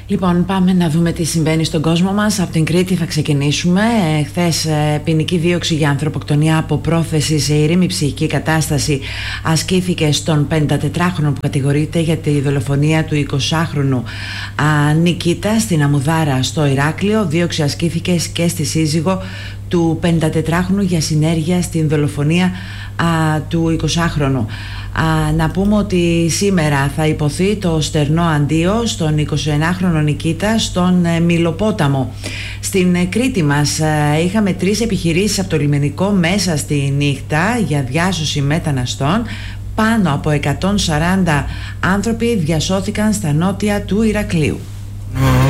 Λοιπόν, πάμε να δούμε τι συμβαίνει στον κόσμο μας. Από την Κρήτη θα ξεκινήσουμε. Χθες ποινική δίωξη για ανθρωποκτονία από πρόθεση σε ήρεμη ψυχική κατάσταση ασκήθηκε στον 54χρονο που κατηγορείται για τη δολοφονία του 20χρονου Νικήτα στην Αμουδάρα στο Ηράκλειο. Δίωξη ασκήθηκε και στη σύζυγο του 54χρονου για συνέργεια στην δολοφονία του 20χρονου. Να πούμε ότι σήμερα θα υποθεί το στερνό αντίο στον 21χρονο Νικήτα στον Μηλοπόταμο. Στην Κρήτη μας είχαμε 3 επιχειρήσεις από το λιμενικό μέσα στη νύχτα για διάσωση μεταναστών. Πάνω από 140 άνθρωποι διασώθηκαν στα νότια του Ηρακλείου.